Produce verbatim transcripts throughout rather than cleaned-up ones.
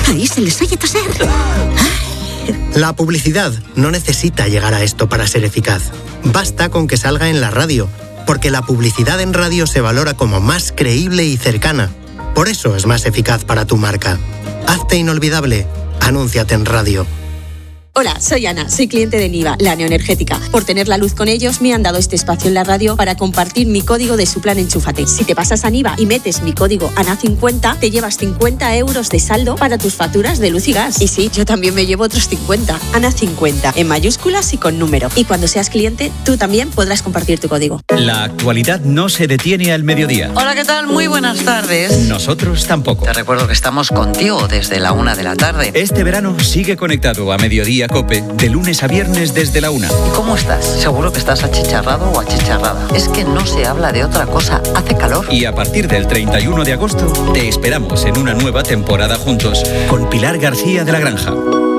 Ahí se les oye toser. La publicidad no necesita llegar a esto para ser eficaz. Basta con que salga en la radio, porque la publicidad en radio se valora como más creíble y cercana. Por eso es más eficaz para tu marca. Hazte inolvidable. Anúnciate en radio. Hola, soy Ana, soy cliente de Niva, la neoenergética. Por tener la luz con ellos, me han dado este espacio en la radio para compartir mi código de su plan Enchúfate. Si te pasas a Niva y metes mi código A N A cincuenta, te llevas cincuenta euros de saldo para tus facturas de luz y gas. Y sí, yo también me llevo otros cincuenta. A N A cincuenta, en mayúsculas y con número. Y cuando seas cliente, tú también podrás compartir tu código. La actualidad no se detiene al mediodía. Hola, ¿qué tal? Muy buenas tardes. Nosotros tampoco. Te recuerdo que estamos contigo desde la una de la tarde. Este verano sigue conectado a Mediodía COPE, de lunes a viernes desde la una. ¿Y cómo estás? Seguro que estás achicharrado o achicharrada. Es que no se habla de otra cosa, hace calor. Y a partir del treinta y uno de agosto te esperamos en una nueva temporada juntos con Pilar García de la Granja.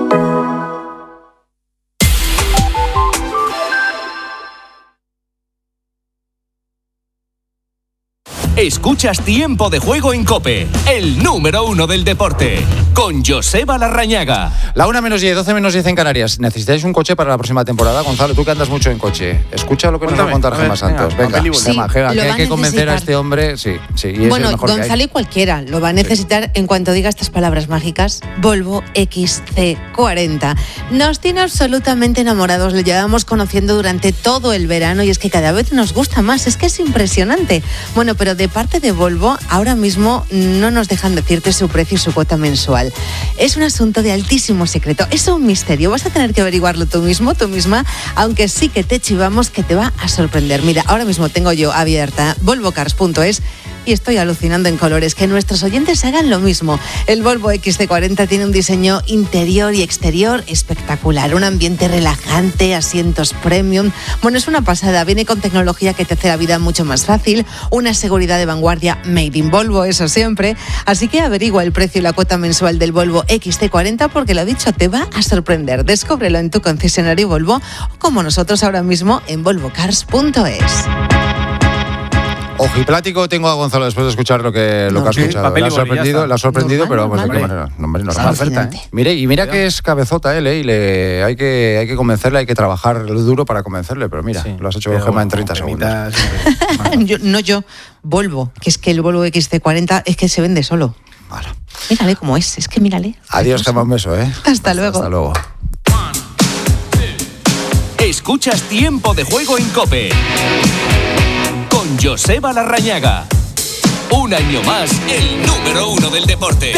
Escuchas Tiempo de Juego en COPE, el número uno del deporte, con Joseba Larrañaga. La una menos diez, doce menos diez en Canarias. ¿Necesitáis un coche para la próxima temporada? Gonzalo, tú que andas mucho en coche. Escucha lo que Cuéntame, nos va a contar Gemma Santos. Venga, venga. Sí, Gemma, Gemma, que hay que necesitar. convencer a este hombre. Sí, sí. Y es bueno, el mejor Gonzalo y cualquiera lo va a necesitar sí. en cuanto diga estas palabras mágicas. Volvo X C cuarenta. Nos tiene absolutamente enamorados. Lo llevamos conociendo durante todo el verano y es que cada vez nos gusta más. Es que es impresionante. Bueno, pero de parte de Volvo, ahora mismo no nos dejan decirte su precio y su cuota mensual. Es un asunto de altísimo secreto, es un misterio. Vas a tener que averiguarlo tú mismo, tú misma, aunque sí que te chivamos que te va a sorprender. Mira, ahora mismo tengo yo abierta volvo cars punto es y estoy alucinando en colores. Que nuestros oyentes hagan lo mismo. El Volvo X C cuarenta tiene un diseño interior y exterior espectacular, un ambiente relajante, asientos premium. Bueno, es una pasada. Viene con tecnología que te hace la vida mucho más fácil, una seguridad de vanguardia made in Volvo, eso siempre. Así que averigua el precio y la cuota mensual del Volvo X C cuarenta porque lo dicho, te va a sorprender. Descúbrelo en tu concesionario Volvo o como nosotros ahora mismo en volvo cars punto es. Ojiplático tengo a Gonzalo después de escuchar lo que, lo no, que ha escuchado. Le ha sorprendido, le ha sorprendido normal, pero vamos, ¿de qué manera? No, hombre, normal. Oferta, ¿eh? Mire, y mira que es cabezota él, ¿eh? Y le, hay, que, hay que convencerle, hay que trabajar duro para convencerle, pero mira, sí, lo has hecho Gemma bueno, en treinta segundos. yo, no yo, Volvo, que es que el Volvo X C cuarenta es que se vende solo. Vale. Mírale cómo es, es que mírale. Adiós, Gemma, un beso, ¿eh? Hasta, Hasta luego. Hasta luego. Escuchas Tiempo de Juego en COPE. Con Joseba Larrañaga. Un año más, el número uno del deporte.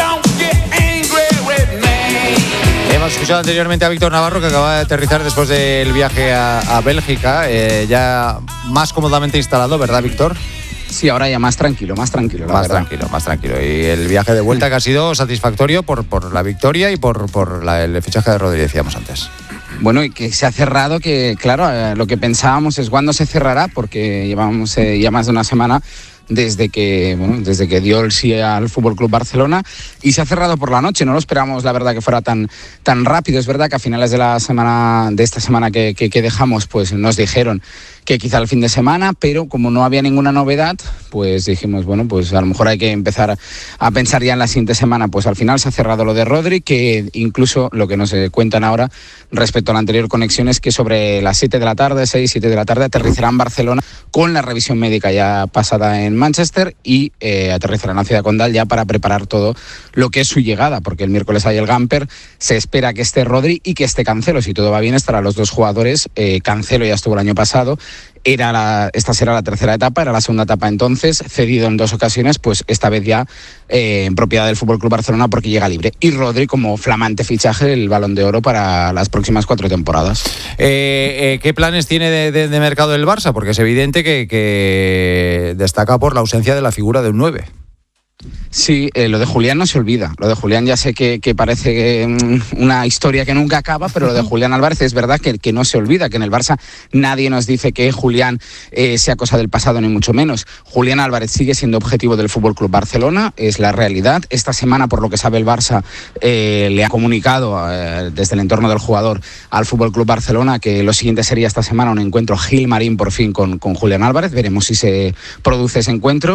Hemos escuchado anteriormente a Víctor Navarro, que acaba de aterrizar después del viaje a, a Bélgica, eh, ya más cómodamente instalado, ¿verdad, Víctor? Sí, ahora ya más tranquilo, más tranquilo. La más verdad. tranquilo, más tranquilo. Y el viaje de vuelta que ha sido satisfactorio por, por la victoria y por, por la, el fichaje de Rodri, decíamos antes. Bueno, y que se ha cerrado, que claro, eh, lo que pensábamos es cuándo se cerrará, porque llevamos eh, ya más de una semana desde que bueno, desde que dio el sí al F C Barcelona y se ha cerrado por la noche. No lo esperamos, la verdad, que fuera tan, tan rápido. Es verdad que a finales de la semana de esta semana que, que, que dejamos, pues nos dijeron que quizá el fin de semana, pero como no había ninguna novedad, pues dijimos, bueno, pues a lo mejor hay que empezar a pensar ya en la siguiente semana. Pues al final se ha cerrado lo de Rodri, que incluso lo que nos cuentan ahora respecto a la anterior conexión es que sobre las siete de la tarde, seis, siete de la tarde, aterrizará en Barcelona con la revisión médica ya pasada en Manchester y eh, aterrizará en la ciudad condal ya para preparar todo lo que es su llegada, porque el miércoles hay el Gamper, se espera que esté Rodri y que esté Cancelo. Si todo va bien, estarán los dos jugadores. eh, Cancelo ya estuvo el año pasado. Era la, esta será la tercera etapa, era la segunda etapa entonces, cedido en dos ocasiones, pues esta vez ya eh, en propiedad del F C Barcelona porque llega libre. Y Rodri como flamante fichaje, el Balón de Oro para las próximas cuatro temporadas. Eh, eh, ¿Qué planes tiene de, de, de mercado el Barça? Porque es evidente que, que destaca por la ausencia de la figura de un nueve. Sí, eh, lo de Julián no se olvida. Lo de Julián ya sé que, que parece mm, una historia que nunca acaba, pero lo de Julián Álvarez es verdad que, que no se olvida, que en el Barça nadie nos dice que Julián eh, sea cosa del pasado, ni mucho menos. Julián Álvarez sigue siendo objetivo del F C Barcelona, es la realidad. Esta semana, por lo que sabe el Barça, eh, le ha comunicado eh, desde el entorno del jugador al F C Barcelona que lo siguiente sería esta semana un encuentro Gil Marín por fin con, con Julián Álvarez. Veremos si se produce ese encuentro.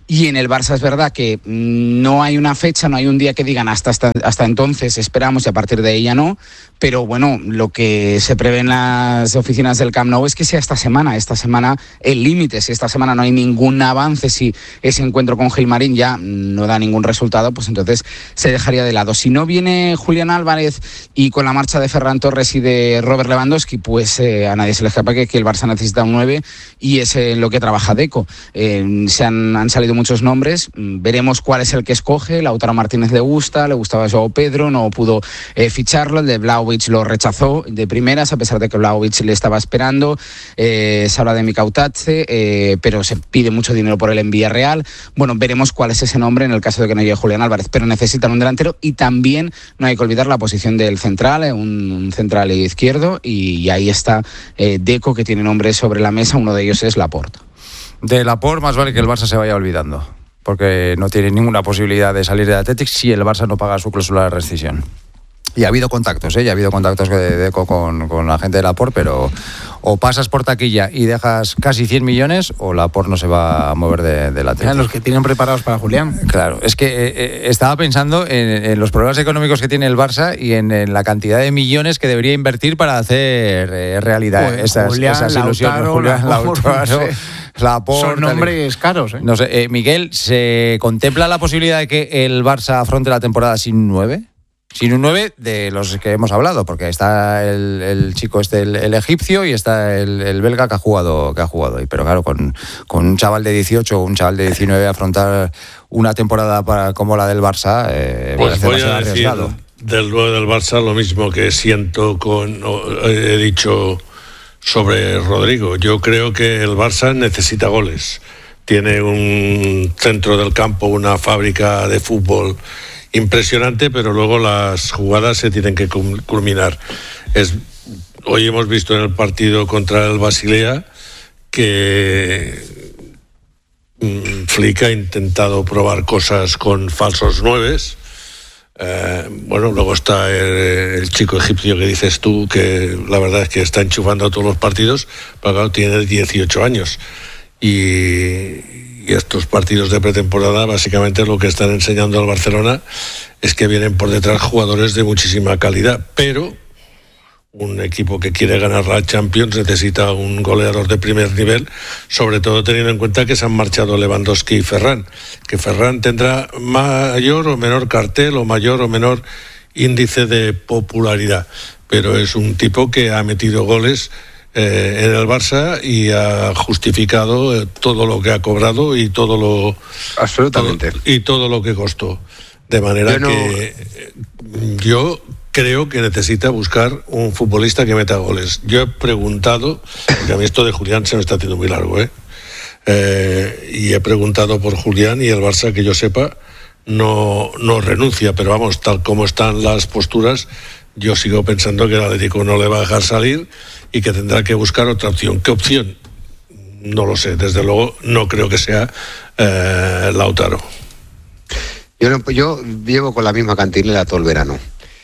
Y en el Barça es verdad que no hay una fecha, no hay un día que digan hasta, hasta, hasta entonces esperamos y a partir de ahí ya no. Pero bueno, lo que se prevé en las oficinas del Camp Nou es que sea esta semana. Esta semana el límite, si esta semana no hay ningún avance, si ese encuentro con Gilmarín ya no da ningún resultado, pues entonces se dejaría de lado. Si no viene Julián Álvarez y con la marcha de Ferran Torres y de Robert Lewandowski, pues eh, a nadie se le escapa que, que el Barça necesita un nueve y es en lo que trabaja Deco. Eh, se han, han salido muchos nombres, veremos cuál es el que escoge. Lautaro Martínez le gusta, le gustaba Joao Pedro, no pudo eh, ficharlo, el de Blau lo rechazó de primeras, a pesar de que Vlahovic le estaba esperando. Eh, se habla de Mikautadze, eh, pero se pide mucho dinero por él en Villarreal. Bueno, veremos cuál es ese nombre en el caso de que no llegue Julián Álvarez, pero necesitan un delantero y también no hay que olvidar la posición del central, eh, un, un central izquierdo, y, y ahí está eh, Deco, que tiene nombres sobre la mesa, uno de ellos es Laporte. De Laporte más vale que el Barça se vaya olvidando, porque no tiene ninguna posibilidad de salir de Athletic si el Barça no paga su cláusula de rescisión. Y ha habido contactos, ¿eh? Ya ha habido contactos de Deco con, con la gente de Laporte, pero o pasas por taquilla y dejas casi cien millones o Laporte no se va a mover de, de la tele. Los que tienen preparados para Julián. Claro, es que eh, estaba pensando en, en los problemas económicos que tiene el Barça y en, en la cantidad de millones que debería invertir para hacer eh, realidad pues, esas, Julián, esas ilusiones. Lautaro, Julián, Lautaro, no sé. Laporte, son nombres caros, ¿eh? No sé, eh, Miguel, ¿se contempla la posibilidad de que el Barça afronte la temporada sin nueve? Sin un nueve de los que hemos hablado, porque está el, el chico este, el, el egipcio, y está el, el belga que ha jugado que ha jugado ahí. Pero claro, con, con un chaval de dieciocho o un chaval de diecinueve afrontar una temporada para, como la del Barça, eh, pues voy a decir arriesgado. Del nueve del Barça lo mismo que siento con he dicho sobre Rodrigo. Yo creo que el Barça necesita goles. Tiene un centro del campo, una fábrica de fútbol impresionante, pero luego las jugadas se tienen que culminar. Es, hoy hemos visto en el partido contra el Basilea que mm, Flick ha intentado probar cosas con falsos nueves. Eh, bueno, luego está el, el chico egipcio que dices tú, que la verdad es que está enchufando a todos los partidos, pero claro, tiene dieciocho años. Y... Y estos partidos de pretemporada, básicamente lo que están enseñando al Barcelona es que vienen por detrás jugadores de muchísima calidad, pero un equipo que quiere ganar la Champions necesita un goleador de primer nivel, sobre todo teniendo en cuenta que se han marchado Lewandowski y Ferran, que Ferran tendrá mayor o menor cartel o mayor o menor índice de popularidad, pero es un tipo que ha metido goles Eh, en el Barça y ha justificado eh, todo lo que ha cobrado y todo lo absolutamente todo, y todo lo que costó, de manera yo no... que eh, yo creo que necesita buscar un futbolista que meta goles. Yo he preguntado, porque a mí esto de Julián se me está haciendo muy largo, ¿eh? Eh, y he preguntado por Julián y el Barça, que yo sepa, no, no renuncia, pero vamos, tal como están las posturas, yo sigo pensando que el Atlético no le va a dejar salir y que tendrá que buscar otra opción. ¿Qué opción? No lo sé. Desde luego no creo que sea eh, Lautaro. Yo, no, yo llevo con la misma cantinela todo el verano.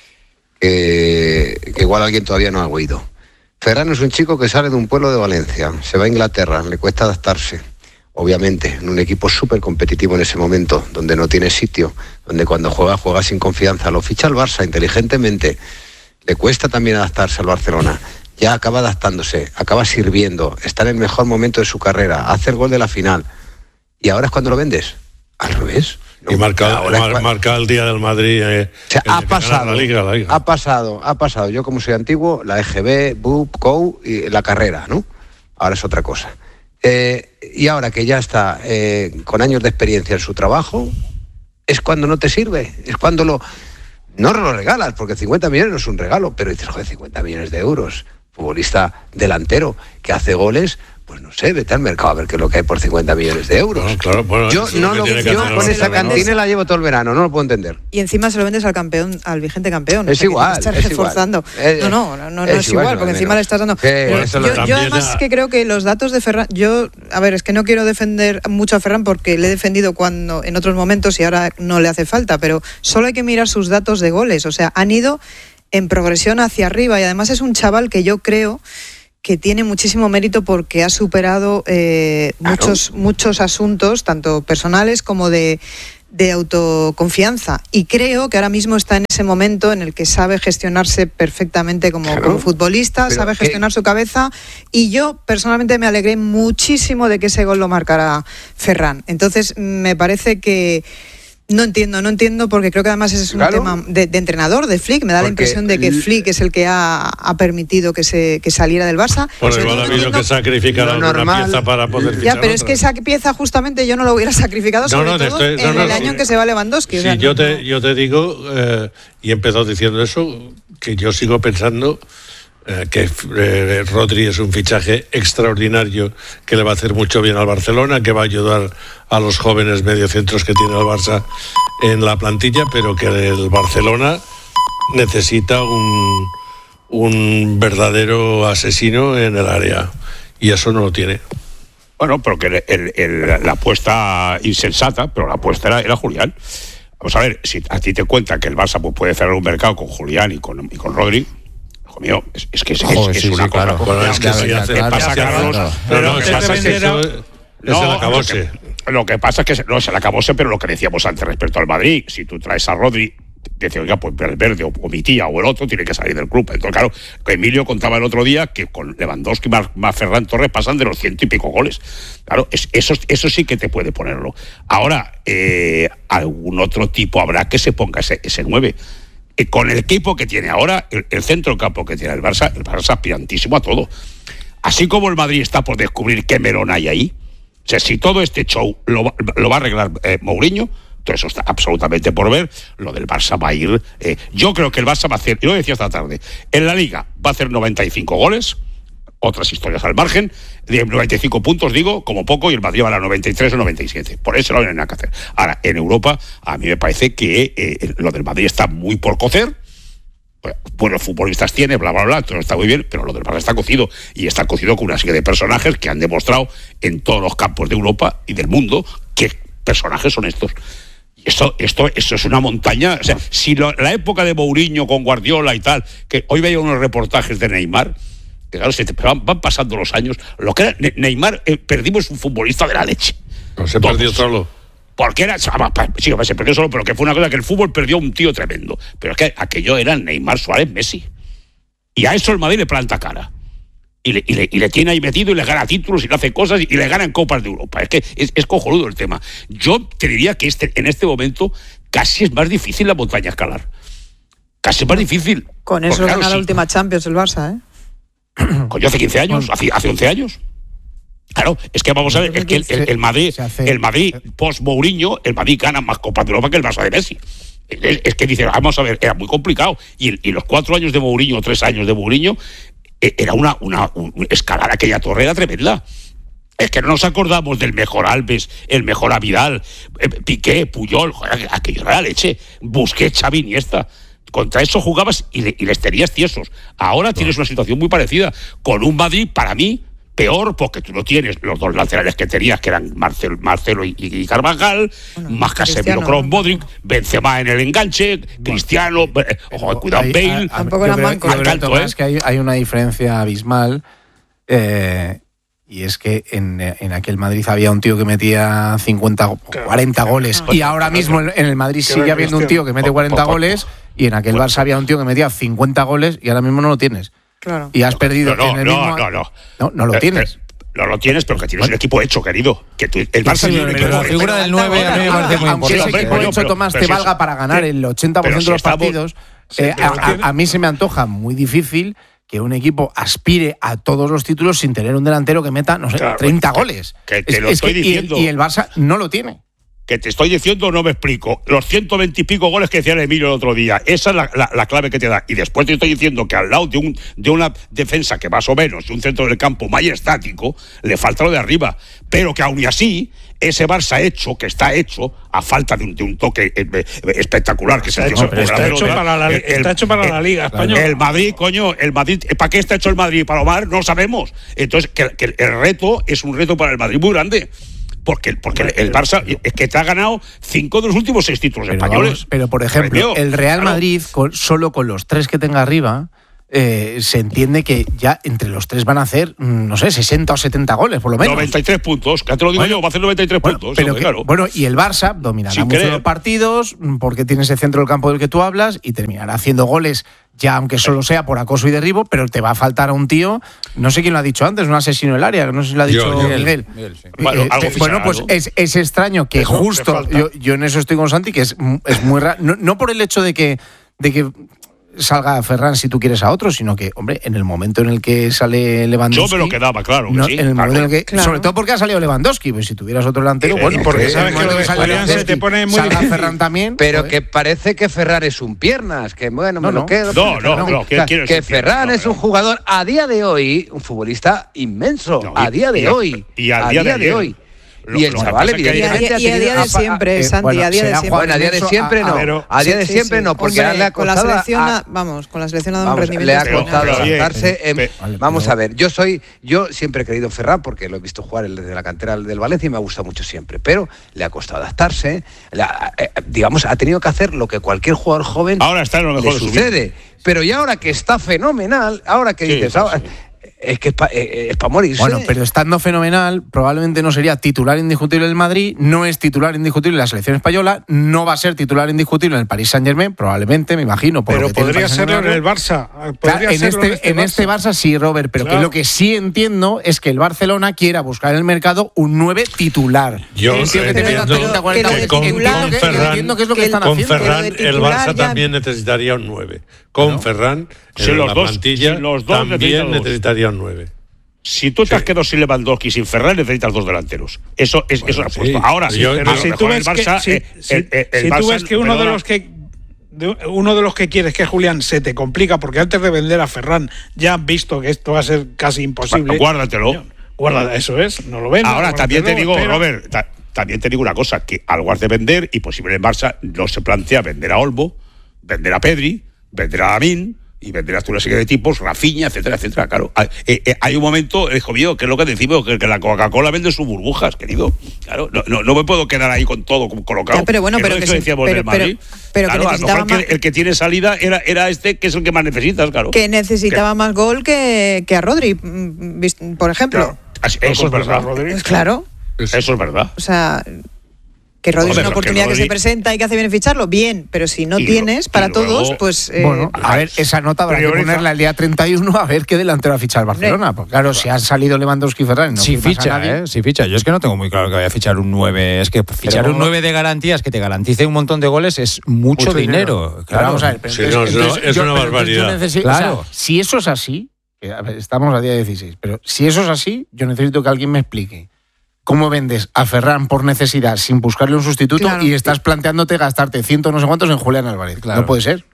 Que, que igual alguien todavía no ha oído. Ferran es un chico que sale de un pueblo de Valencia. Se va a Inglaterra. Le cuesta adaptarse. Obviamente, en un equipo súper competitivo en ese momento, donde no tiene sitio, donde cuando juega, juega sin confianza. Lo ficha el Barça inteligentemente. Le cuesta también adaptarse al Barcelona. Ya acaba adaptándose, acaba sirviendo, está en el mejor momento de su carrera, hace el gol de la final. ¿Y ahora es cuando lo vendes? Al revés. No, y marca, mar, cuando... marca el día del Madrid. Eh, o sea, ha pasado, la Liga, la Liga. ha pasado, ha pasado. Yo, como soy antiguo, la E G B, B U P, C O U y la carrera, ¿no? Ahora es otra cosa. Eh, y ahora que ya está eh, con años de experiencia en su trabajo, es cuando no te sirve, es cuando lo... No lo regalas, porque cincuenta millones no es un regalo, pero dices, joder, cincuenta millones de euros, futbolista delantero que hace goles, pues no sé, vete al mercado a ver qué es lo que hay por cincuenta millones de euros. Bueno, claro, bueno, yo no lo, yo con esa cantina la llevo todo el verano, no lo puedo entender. Y encima se lo vendes al campeón, al vigente campeón. Es o sea, igual, estás es reforzando. Igual. No, no, no, no es, es igual, igual porque encima le estás dando. Pero yo, yo además a... que creo que los datos de Ferran, yo, a ver, es que no quiero defender mucho a Ferran porque le he defendido cuando en otros momentos y ahora no le hace falta, pero solo hay que mirar sus datos de goles, o sea, han ido en progresión hacia arriba y además es un chaval que yo creo que tiene muchísimo mérito porque ha superado eh, claro. muchos, muchos asuntos, tanto personales como de, de autoconfianza. Y creo que ahora mismo está en ese momento en el que sabe gestionarse perfectamente como, claro. como futbolista, Pero sabe gestionar que... su cabeza. Y yo personalmente me alegré muchísimo de que ese gol lo marcara Ferran. Entonces me parece que... No entiendo, no entiendo, porque creo que además ese es un claro. tema de, de entrenador, de Flick. Me da porque la impresión de que Flick es el que ha, ha permitido que se que saliera del Barça. Bueno, igual ha habido que sacrificar alguna pieza para poder fichar Ya, pero otra. Es que esa pieza justamente yo no lo hubiera sacrificado, sobre no, no, todo estoy, no, en no, el no, año no, en que se va Lewandowski. Sí, o sea, yo, no, te, no. yo te digo, eh, y he empezado diciendo eso, que yo sigo pensando... Eh, que eh, Rodri es un fichaje extraordinario que le va a hacer mucho bien al Barcelona, que va a ayudar a los jóvenes mediocentros que tiene el Barça en la plantilla, pero que el Barcelona necesita un, un verdadero asesino en el área y eso no lo tiene. Bueno, pero que el, el, el, la apuesta insensata, pero la apuesta era, era Julián. Vamos a ver, si a ti te cuentan que el Barça pues, puede cerrar un mercado con Julián y con, y con Rodri, mío, es, es que es, Joder, es, sí, es una sí, cosa. Claro. Bueno, es que sí, hace, pasa, Carlos. Claro. Pero no, no, pasa que eso es el acabose. Lo que pasa es que no es el acabose, pero lo que decíamos antes respecto al Madrid, si tú traes a Rodri, dice, oiga, pues el verde o, o mi tía o el otro tiene que salir del club. Entonces, claro, Emilio contaba el otro día que con Lewandowski más, más Ferran Torres pasan de los ciento y pico goles. Claro, es, eso, eso sí que te puede ponerlo. Ahora, eh, algún otro tipo habrá que se ponga ese, ese nueve. Eh, con el equipo que tiene ahora, el, el centro campo que tiene el Barça, el Barça aspirantísimo a todo. Así como el Madrid está por descubrir qué melón hay ahí, o sea, si todo este show lo va, lo va a arreglar eh, Mourinho, todo eso está absolutamente por ver. Lo del Barça va a ir... Eh, yo creo que el Barça va a hacer, yo lo decía esta tarde, en la Liga va a hacer noventa y cinco goles, otras historias al margen, de noventa y cinco puntos, digo, como poco, y el Madrid va a la noventa y tres o noventa y siete. Por eso no hay nada que hacer. Ahora, en Europa, a mí me parece que eh, lo del Madrid está muy por cocer. Buenos futbolistas tiene, bla, bla, bla, todo está muy bien, pero lo del Barça está cocido, y está cocido con una serie de personajes que han demostrado en todos los campos de Europa y del mundo qué personajes son estos. Y esto, esto, esto es una montaña. O sea, si lo, la época de Mourinho con Guardiola y tal, que hoy veía unos reportajes de Neymar, que claro, se te, van, van pasando los años, lo que era Neymar, eh, perdimos un futbolista de la leche. No se Todos. perdió solo. Porque era, sí, se perdió solo, pero que fue una cosa que el fútbol perdió un tío tremendo. Pero es que aquello era Neymar, Suárez, Messi. Y a eso el Madrid le planta cara. Y le, y, le, y le tiene ahí metido y le gana títulos y le hace cosas y le gana en Copas de Europa. Es que es, es cojonudo el tema. Yo te diría que este, en este momento casi es más difícil la montaña escalar. Casi es más difícil. Con eso gana la última Champions el Barça, ¿eh? Coño, hace quince años, hace, hace once años. Claro, es que vamos a ver, es que el, el, el Madrid, el Madrid post-Mourinho, el Madrid gana más Copas de Europa que el Barça de Messi. Es, es que dice, vamos a ver, era muy complicado. Y, y los cuatro años de Mourinho, tres años de Mourinho, era una, una, una escalar aquella torre era tremenda. Es que no nos acordamos del mejor Alves, el mejor Vidal, eh, Piqué, Puyol, joder, aquello era la leche. Busquets, Xavi, Iniesta. Contra eso jugabas y, le, y les tenías tiesos. Ahora no. Tienes una situación muy parecida, con un Madrid, para mí, peor, porque tú no tienes los dos laterales que tenías, que eran Marcelo, Marcelo y, y Carvajal, bueno, más Casemiro, Kroos, Modric, Benzema en el enganche, bueno, Cristiano, eh, ojo, cuidado, hay, Bale. Tampoco eran mancos. Yo creo ¿eh? que hay, hay una diferencia abismal, eh, y es que en, en aquel Madrid había un tío que metía cincuenta, cuarenta goles, y ahora mismo en el Madrid sigue habiendo un tío que mete cuarenta goles, y en aquel Barça había un tío que metía cincuenta goles, y ahora mismo no lo tienes. Claro. Y has perdido no, no, en el no, mismo... no, no, no, no lo eh, tienes. Eh, no lo tienes, pero que tienes bueno. un equipo hecho, querido. Que tú, el Barça sí, tiene un equipo la figura del nueve a mí me parece muy importante. Aunque ese equipo hecho, pero, Tomás, pero, te valga para ganar el ochenta por ciento si de los estamos, partidos, sí, eh, a, a, a mí se me antoja muy difícil que un equipo aspire a todos los títulos sin tener un delantero que meta, no sé, claro, treinta goles. Que te es, lo es estoy que, diciendo. Y, y el Barça no lo tiene. Que te estoy diciendo, no me explico. Los ciento veinte y pico goles que decía el Emilio el otro día, esa es la, la, la clave que te da. Y después te estoy diciendo que al lado de, un, de una defensa que más o menos, de un centro del campo más estático, le falta lo de arriba. Pero que aún y así, ese Barça hecho, que está hecho, a falta de un, de un toque eh, espectacular, que está, hecho, no, está, hecho de, para la, el, está hecho para el, la Liga Española. El Madrid, coño, el Madrid, ¿para qué está hecho el Madrid? ¿Para Omar? No sabemos. Entonces, que, que el reto es un reto para el Madrid muy grande. Porque, porque el, el Barça es que te ha ganado cinco de los últimos seis títulos pero españoles. Vamos, pero, por ejemplo, el Real Madrid, con, solo con los tres que tenga arriba, eh, se entiende que ya entre los tres van a hacer, no sé, sesenta o setenta goles, por lo menos. noventa y tres puntos, que te lo digo bueno, yo, va a hacer noventa y tres bueno, puntos. Pero que, claro. Bueno, y el Barça dominará Sin mucho querer. los partidos, porque tiene ese centro del campo del que tú hablas, y terminará haciendo goles, ya aunque solo sea por acoso y derribo, pero te va a faltar a un tío, no sé quién lo ha dicho antes, un asesino del área, no sé si lo ha dicho yo, yo, Miguel. Miguel sí. Bueno, eh, te, bueno, pues es, es extraño que eso justo, yo, yo en eso estoy con Santi, que es, es muy raro, no, no por el hecho de que, de que salga Ferran si tú quieres a otro, sino que, hombre, en el momento en el que sale Lewandowski... Yo me lo quedaba, claro. Que no, sí, en el claro. momento en el que, claro. Sobre todo porque ha salido Lewandowski, pues si tuvieras otro delantero, eh, bueno... Y porque sabes que lo de Julián se te pone muy salga difícil. Ferran también... Pero joder. que parece que Ferran es un piernas, que bueno, no, me no. lo quedo. No, no, no, no, que, que, que Ferran no, es un jugador, a día de hoy, un futbolista inmenso, no, y, a día de y, hoy. Y a, a día, día de, de hoy. Lo, y el chaval, evidentemente, y a, y a día de siempre, eh, Santi, bueno, a día de siempre. Bueno, a día de siempre no. Pero, a día de sí, siempre sí, no, porque hombre, le ha con la costado. selección, A, vamos, con la selección ha dado un vamos, rendimiento. le ha costado adaptarse. Pero, en, vale, vamos a ver, yo soy, yo siempre he querido Ferran porque lo he visto jugar desde la cantera del Valencia y me ha gustado mucho siempre. Pero le ha costado adaptarse. La, eh, digamos, ha tenido que hacer lo que cualquier jugador joven ahora está en lo mejor le sucede. Pero ya ahora que está fenomenal, ahora que sí, dices, ahora, sí. Es que es para es pa morirse. Bueno, pero estando fenomenal, probablemente no sería titular indiscutible en el Madrid, no es titular indiscutible en la selección española, no va a ser titular indiscutible en el Paris Saint-Germain, probablemente, me imagino. Por pero lo que podría serlo en el Barça. Claro, en, este, en, este, en Barça. este Barça sí, Robert, pero claro. que lo que sí entiendo es que el Barcelona quiera buscar en el mercado un nueve titular. Yo entiendo que, que con, con Ferran, que es lo que, que están con haciendo. Ferran el Barça ya... también necesitaría un nueve. Con ¿no? Ferran si en los la dos, plantilla si los dos también necesitaría un nueve. Si tú te sí. has quedado sin Lewandowski y sin Ferran, necesitas dos delanteros. Eso es bueno, eso sí. Ahora, sí, pero pero si tú ves Barça, que, eh, si, el, el, el si Barça, tú ves que uno perdona, de los que de, uno de los que quieres que Julián se te complica porque antes de vender a Ferran ya han visto que esto va a ser casi imposible. Guárdatelo. Guarda, eso es, no lo ven. Ahora también te digo, espera. Robert, ta, también te digo una cosa, que al lugar de vender y posible en Barça no se plantea vender a Olmo, vender a Pedri, vender a Lamin y venderás tú una serie de tipos, Rafinha, etcétera, etcétera, claro. Hay, eh, hay un momento, hijo mío, que es lo que decimos, que, que la Coca-Cola vende sus burbujas, querido. Claro, no, no, no me puedo quedar ahí con todo colocado. Ya, pero bueno, pero que, que decíamos pero, del Madrid. Pero, pero claro, que a lo mejor más... el, que, el que tiene salida era, era este, que es el que más necesitas, claro. Que necesitaba que... más gol que, que a Rodri, por ejemplo. Claro. Eso es verdad. Pues claro. Eso es verdad. O sea... Que Rodri es una oportunidad que, Rodri... que se presenta y que hace bien ficharlo, bien, pero si no y tienes para luego, todos, pues... Eh... Bueno, a ver, esa nota habrá que ponerla el día treinta y uno a ver qué delantero va a fichar el Barcelona. Porque claro, si ha salido Lewandowski y Ferran... No si ficha, ¿eh? Si ficha. Yo es que no tengo muy claro que vaya a fichar un nueve. Es que fichar pero, un nueve de garantías que te garantice un montón de goles es mucho, mucho dinero. dinero. Claro, vamos a ver. Pero sí, entonces, no, entonces, es yo, una barbaridad. Necesito, claro. O sea, si eso es así, a ver, estamos a día dieciséis, pero si eso es así, yo necesito que alguien me explique cómo vendes a Ferran por necesidad sin buscarle un sustituto claro. y estás planteándote gastarte ciento no sé cuántos en Julián Álvarez. Claro. No puede ser.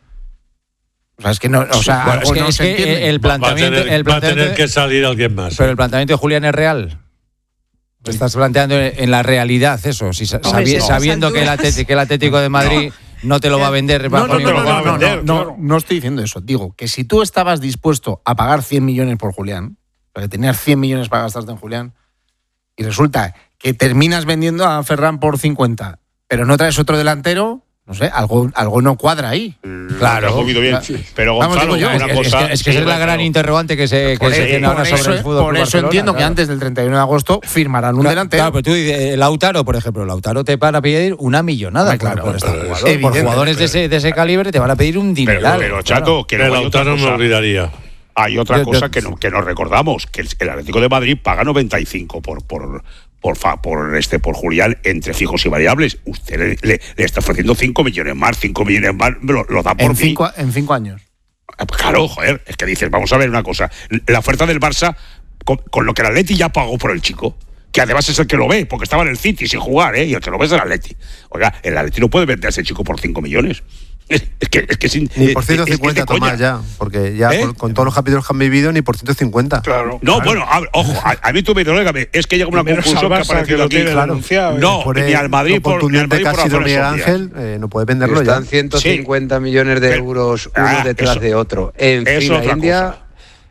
O sea, es que no, o sea, bueno, es que, no es se que el planteamiento, va a, tener, el planteamiento, va a tener que salir alguien más. Pero el planteamiento de Julián es real. Te estás planteando en la realidad eso, si Hombre, sabi, sí, sabiendo que el, Atlético, que el Atlético de Madrid no, no te lo va a vender. No, no, no, no, no, no, no, no, no estoy diciendo eso. Digo que si tú estabas dispuesto a pagar cien millones por Julián, porque tenías cien millones para gastarte en Julián, y resulta que terminas vendiendo a Ferran por cincuenta, pero no traes otro delantero, no sé, algo, algo no cuadra ahí. Claro, no bien. Claro. Pero Gonzalo, Vamos, una es, cosa, es que, es que sí, esa es la gran interrogante que se, que se tiene ahora sobre el fútbol. Por eso Barcelona, entiendo claro. que antes del treinta y uno de agosto firmarán un claro, delantero. Claro, pero tú dices, Lautaro, por ejemplo, Lautaro te van a pedir una millonada ah, claro, por, este claro, jugador. Por jugadores de ese, de ese calibre te van a pedir un dineral. Pero, pero Chato, que el Lautaro me olvidaría. Hay otra cosa que, no, que nos recordamos, que el Atlético de Madrid paga noventa y cinco por... por Por, fa, por este por Julián entre fijos y variables. Usted le, le, le está ofreciendo cinco millones más, cinco millones más, lo, lo da por en cinco, en cinco años. Claro, joder, es que dices, vamos a ver una cosa. La oferta del Barça, con, con lo que el Atleti ya pagó por el chico, que además es el que lo ve, porque estaba en el City sin jugar, ¿eh? Y el que lo ve es el Atleti. Oiga, el Atleti no puede vender a ese chico por cinco millones. Es, es que es que sin, ni por ciento cincuenta, es que Tomás, ya, porque ya ¿Eh? con, con todos los capítulos que han vivido, ni por ciento cincuenta. Claro. No, claro. bueno, a, ojo, a, a mí tú me digas, es que llega una conclusión que ha aparecido aquí. Claro. No, por ni al Madrid por ni al Madrid por razones Miguel Ángel, eh, no puede venderlo Están ya. ciento cincuenta sí. millones de euros uno ah, detrás eso, de otro. En fila India,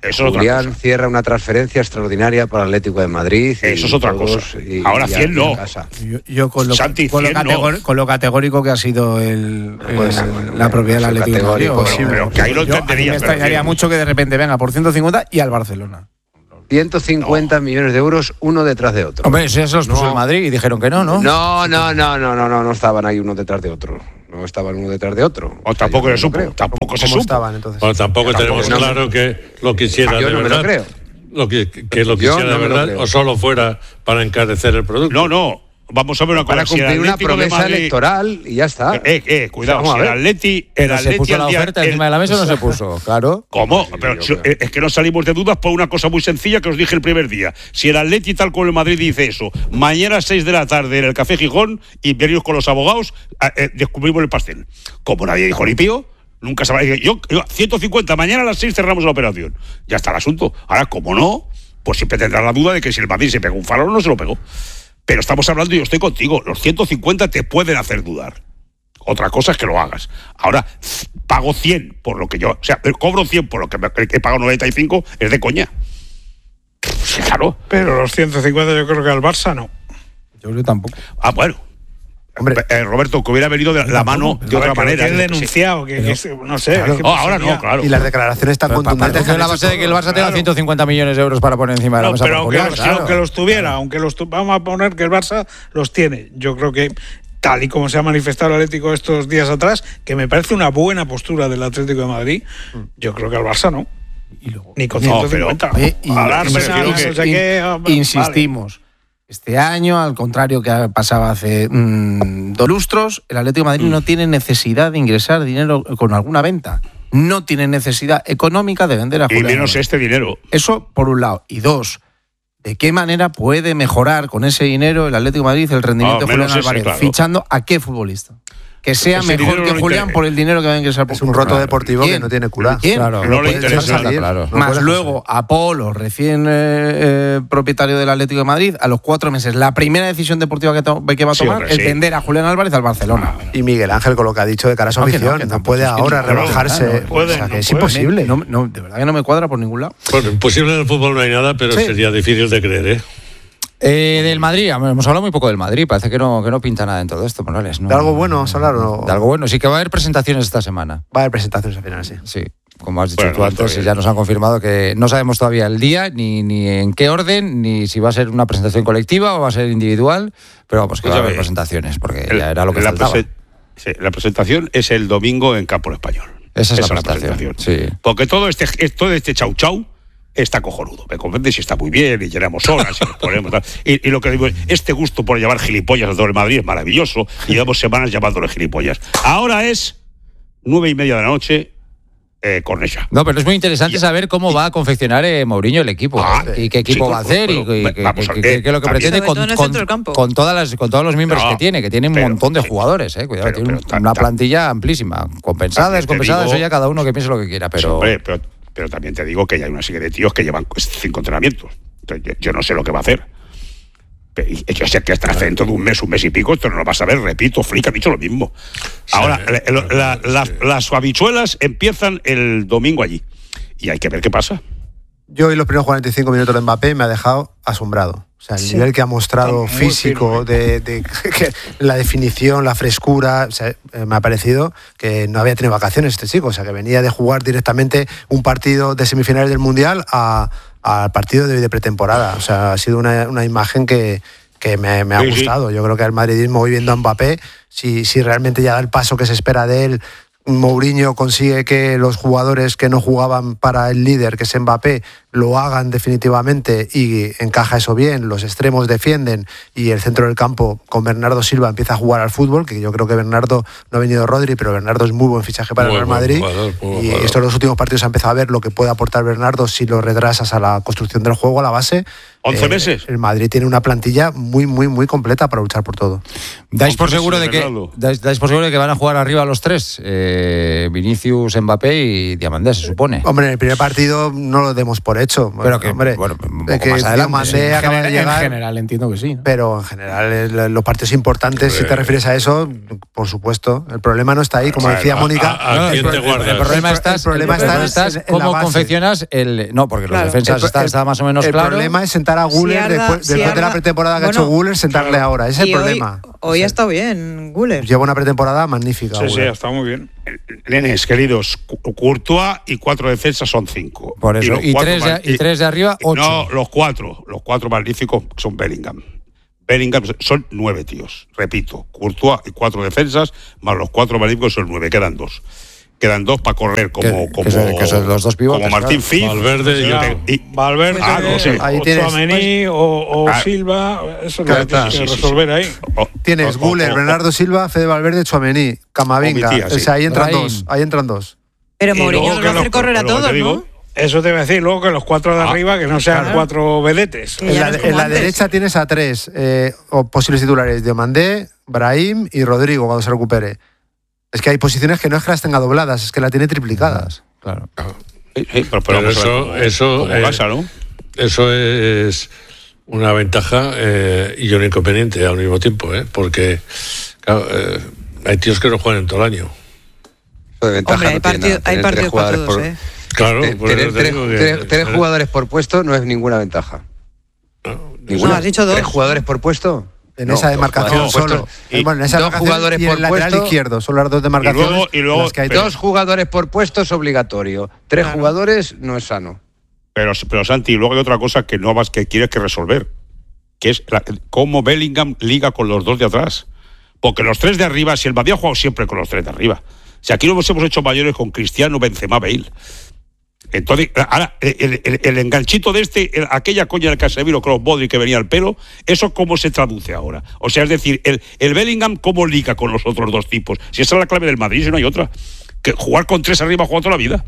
Eso es Julián otra cosa. cierra una transferencia extraordinaria para el Atlético de Madrid. Eso es otra cosa. Y, Ahora y cien no. Yo, yo con, lo, Santi, con, lo cien categor, no. con lo categórico que ha sido el, el, Pues, la propiedad del Atlético de Madrid. Imposible. Pero que ahí lo Yo, a mí entendería. me extrañaría mucho que de repente venga por ciento cincuenta y al Barcelona. ciento cincuenta no. millones de euros, uno detrás de otro. Hombre, eso se los puso no. el Madrid y dijeron que no, ¿no? No, no, no, no, no, no, no estaban ahí uno detrás de otro. No estaban uno detrás de otro. O tampoco se supo. Tampoco se supo. Estaban, entonces? Bueno, tampoco Yo tenemos tampoco, claro no. que lo quisiera Yo de no me verdad. lo creo. Lo que, que lo Yo quisiera no de me lo verdad creo. o solo fuera para encarecer el producto. No, no. Vamos a ver una cosa. Para cumplir si el una Atlético de promesa Madrid, electoral y ya está. Eh, eh, cuidado. Vamos a Si el ver. Atleti. Pero El se Atleti puso al la día- oferta el- encima de la mesa o no se puso, claro. ¿Cómo? Sí, Pero yo si- creo. es que no salimos de dudas por una cosa muy sencilla que os dije el primer día. Si el Atleti, tal como el Madrid, dice eso, mañana a seis de la tarde en el Café Gijón y venimos con los abogados, eh, eh, descubrimos el pastel. Como nadie dijo ni pío, nunca se va a decir. Yo, yo, ciento cincuenta, mañana a las seis cerramos la operación. Ya está el asunto. Ahora, como no, pues siempre tendrá la duda de que si el Madrid se pegó un farol o no se lo pegó. Pero estamos hablando y yo estoy contigo. Los ciento cincuenta te pueden hacer dudar. Otra cosa es que lo hagas. Ahora, pago cien por lo que yo... O sea, cobro cien por lo que me, he pagado noventa y cinco, es de coña. Sí, claro. Pero los ciento cincuenta yo creo que al Barça no. Yo creo tampoco. Ah, bueno. Hombre, eh, Roberto, que hubiera venido de la mano de otra manera. Que es denunciado, que, que es- no sé. Claro. es que Oh, ahora no, claro. Y las declaraciones tan Pero pa- contundentes. parece han la hecho base de que el todo. Barça tenga ciento cincuenta millones de euros para poner encima de la No, mesa. pero por aunque, Julián, los, claro. aunque los tuviera, aunque los tu- vamos a poner que el Barça los tiene. Yo creo que, tal y como se ha manifestado el Atlético estos días atrás, que me parece una buena postura del Atlético de Madrid, yo creo que al Barça no. Ni con No, ciento cincuenta. Oye, y- Al y- Arsenal, y- no sé y- qué, ah, vale. insistimos. Este año, al contrario que ha pasado hace mm, dos lustros, el Atlético de Madrid Mm. no tiene necesidad de ingresar dinero con alguna venta. No tiene necesidad económica de vender a Y Julián menos Álvarez. este dinero. Eso por un lado. Y dos, ¿de qué manera puede mejorar con ese dinero el Atlético de Madrid el rendimiento Ah, de Julián menos ese, Álvarez? claro. Fichando a qué futbolista. Que sea Ese mejor dinero que no Julián interesa. por el dinero que va a ingresar por Es un roto Claro. deportivo que ¿Quién? no tiene culá. ¿Quién? Claro. No le puedes interesa. dejar salir. Claro. No Más puedes luego Apolo, recién eh, eh, propietario del Atlético de Madrid, a los cuatro meses, la primera decisión deportiva que, to- que va a Sí, tomar hombre, es sí. vender a Julián Álvarez al Barcelona. Y Miguel Ángel, con lo que ha dicho de cara a su No, que no, afición, que no, tampoco, puede es que ahora no puede, rebajarse. no puede, o sea, que no es puede. imposible. No, no, de verdad que no me cuadra por ningún lado. Bueno, imposible en el fútbol no hay nada, pero Sí. sería difícil de creer, ¿eh? Eh, del Madrid, hemos hablado muy poco del Madrid, parece que no, que no pinta nada en todo esto, Morales. ¿no? ¿De algo bueno vamos a hablar o no? De algo bueno, sí que va a haber presentaciones esta semana. Va a haber presentaciones al final, sí. Sí, como has dicho Bueno, tú antes, todavía. ya nos han confirmado que no sabemos todavía el día, ni, ni en qué orden, ni si va a ser una presentación colectiva o va a ser individual, pero vamos, que Pues va a ya haber ves. presentaciones, porque El- ya era lo que la faltaba. presen- sí, la presentación es el domingo en Campo Español. Esa es la presentación, sí. Porque todo este, todo este chau chau está cojonudo. ¿Me comprendes? Y está muy bien, y llenamos horas, y nos ponemos tal. Y, y lo que digo, este gusto por llamar gilipollas a todo el Madrid es maravilloso. Y llevamos semanas llamándole gilipollas. Ahora es nueve y media de la noche, eh, Cornellà. No, pero es muy interesante saber cómo va a confeccionar eh, Mourinho el equipo, Ah, ¿eh? y qué equipo sí, va a hacer, pero- y, y- pero- vamos a qué- ver, qué- qué es lo que también- pretende Sobre todo con, en el con- centro del campo. con todas las, con todos los miembros No, que tiene, que tiene un pero- montón de jugadores, ¿eh? Cuidado, pero- tiene pero- una ta- ta- plantilla amplísima, compensada, También te descompensada, digo- eso ya cada uno que piense lo que quiera, Sí, pero... hombre, pero, pero también te digo que ya hay una serie de tíos que llevan cinco entrenamientos. Entonces, yo, yo no sé lo que va a hacer. Pero, y- yo sé que hasta dentro de un mes, un mes y pico, esto no lo vas a ver, repito, Flick ha dicho lo mismo. Ahora, la- la- la- las, las habichuelas empiezan el domingo allí. Y hay que ver qué pasa. Yo hoy los primeros cuarenta y cinco minutos de Mbappé me ha dejado asombrado. O sea, el Sí. nivel que ha mostrado Está muy físico, firme. de, de- que la definición, la frescura, o sea, eh, me ha parecido que no había tenido vacaciones este chico. O sea, que venía de jugar directamente un partido de semifinales del Mundial a- al partido de, de pretemporada. O sea, ha sido una, una imagen que, que me, me ha Sí, sí. gustado. Yo creo que al madridismo, hoy viendo a Mbappé, si, si realmente ya da el paso que se espera de él, Mourinho consigue que los jugadores que no jugaban para el líder, que es Mbappé, lo hagan definitivamente y encaja eso bien, los extremos defienden y el centro del campo con Bernardo Silva empieza a jugar al fútbol, que yo creo que Bernardo, no ha venido Rodri, pero Bernardo es muy buen fichaje para Muy el Real buen Madrid jugador, muy buen y jugador. estos los últimos partidos se ha empezado a ver lo que puede aportar Bernardo si lo retrasas a la construcción del juego, a la base. ¿once Eh, meses? El Madrid tiene una plantilla muy, muy, muy completa para luchar por todo. ¿Dais por Entonces, seguro de que Bernardo. dais, dais por seguro de que van a jugar arriba los tres? Eh, Vinicius, Mbappé y Diamandé, se supone. Hombre, en el primer partido no lo demos por hecho. hecho. Bueno, pero que, hombre, bueno, un poco que más adelante. Mandé sí. acaba de llegar. En general entiendo que sí, ¿no? Pero en general, los partidos importantes, si te refieres a eso, por supuesto. El problema no está ahí, como decía a, Mónica. A, a el, te guardas? el problema está, el problema el problema está, está en, cómo en confeccionas el. No, porque claro, los defensas el, está, está más o menos el claro. El problema es sentar a Guller, si Arda, después, si después Arda, de la pretemporada que bueno, ha hecho Guller, sentarle claro. ahora. Ese es el problema. Hoy, hoy ha estado bien, Guller. Lleva una pretemporada magnífica. Sí, Guller. sí, ha estado muy bien. Nenes, queridos, Courtois y cuatro defensas son cinco. Por eso, y, y, tres, de, y tres de arriba, ocho. No, los cuatro. Los cuatro magníficos son Bellingham. Bellingham son nueve tíos. Repito, Courtois y cuatro defensas, más los cuatro magníficos son nueve. Quedan dos. Quedan dos para correr como, que, como, que son, que son los dos pivotes, como Martín claro. Fitz. Valverde y, claro. y Valverde, ah, no sé. o Tchouaméni o, o ah, Silva, eso es lo que tienes que sí, resolver sí, sí. ahí. O, tienes o, Guller, o, Bernardo Silva, Fede Valverde, Tchouaméni, Camavinga. Tía, sí. O sea, ahí entran Brahim. dos. Ahí entran dos. Pero Mourinho no va a hacer correr a todos, ¿no? Eso te voy a decir, luego que los cuatro de ah, arriba, que no sean claro. cuatro vedetes. En la, en la derecha tienes a tres eh, o posibles titulares: Diomandé, Brahim y Rodrigo cuando se recupere. Es que hay posiciones que no es que las tenga dobladas, es que las tiene triplicadas. Claro. Sí, sí, pero, pero, pero eso, eso, eh, pasa, ¿no? Eso es una ventaja eh, y un inconveniente al mismo tiempo, ¿eh? Porque claro, eh, hay tíos que no juegan en todo el año. De ventaja Hombre, hay, no partido, hay partidos para todos, por, ¿eh? Claro, tener, tener tres, que, tres, tres jugadores por puesto no es ninguna ventaja. No, ninguna. No, has dicho dos. ¿Tres jugadores por puesto? En no, esa demarcación solo. Y bueno, en esa dos jugadores por lateral puesto izquierdo, son las dos demarcaciones. Y luego, y luego, las que hay dos jugadores por puesto es obligatorio. Tres claro. jugadores no es sano. Pero, pero Santi, luego hay otra cosa que no vas que quieres que resolver, que es la, cómo Bellingham liga con los dos de atrás. Porque los tres de arriba, si el Madrid ha jugado siempre con los tres de arriba. Si aquí nos hemos hecho mayores con Cristiano, Benzema, Bale. Entonces, ahora, el, el, el enganchito de este, el, aquella coña del Casemiro con los Modric que venía al pelo, ¿eso cómo se traduce ahora? O sea, es decir, el, el Bellingham, ¿cómo liga con los otros dos tipos? Si esa es la clave del Madrid, si no hay otra. Que jugar con tres arriba ha jugado toda la vida.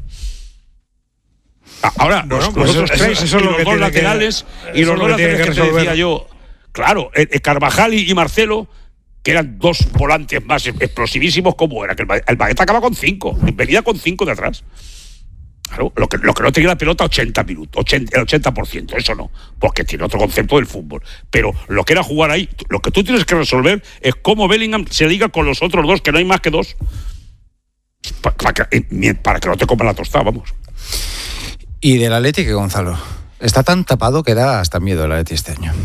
Ahora, bueno, los, pues los otros eso, tres, eso, eso y los dos laterales, que, y los dos laterales que, que te decía yo, claro, el, el Carvajal y, y Marcelo, que eran dos volantes más explosivísimos, como era, que el, el Baguette acaba con cinco, venía con cinco de atrás. Claro, lo que, lo que no tenía la pelota ochenta minutos, ochenta, el ochenta por ciento, eso no, porque tiene otro concepto del fútbol. Pero lo que era jugar ahí, lo que tú tienes que resolver es cómo Bellingham se liga con los otros dos, que no hay más que dos, para, para, que, para que no te coman la tostada, vamos. Y del Atleti, Gonzalo, está tan tapado que da hasta miedo el Atleti este año.